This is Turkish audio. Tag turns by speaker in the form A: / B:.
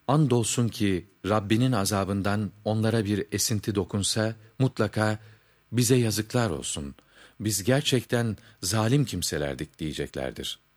A: Andolsun ki Rabbinin azabından onlara bir esinti dokunsa, mutlaka bize yazıklar olsun. Biz gerçekten zalim kimselerdik diyeceklerdir.